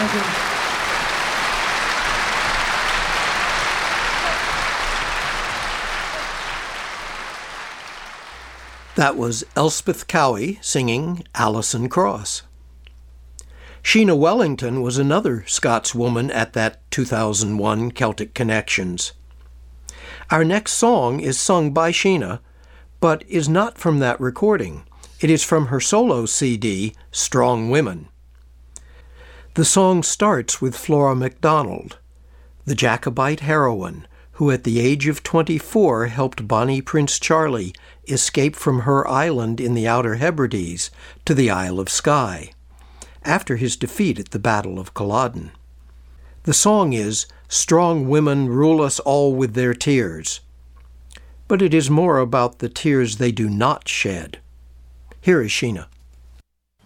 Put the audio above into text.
Thank you. That was Elspeth Cowie singing Alison Krauss. Sheena Wellington was another Scotswoman at that 2001 Celtic Connections. Our next song is sung by Sheena, but is not from that recording. It is from her solo CD, Strong Women. The song starts with Flora MacDonald, the Jacobite heroine, who at the age of 24 helped Bonnie Prince Charlie escape from her island in the Outer Hebrides to the Isle of Skye, after his defeat at the Battle of Culloden. The song is Strong Women Rule Us All with Their Tears, but it is more about the tears they do not shed. Here is Sheena.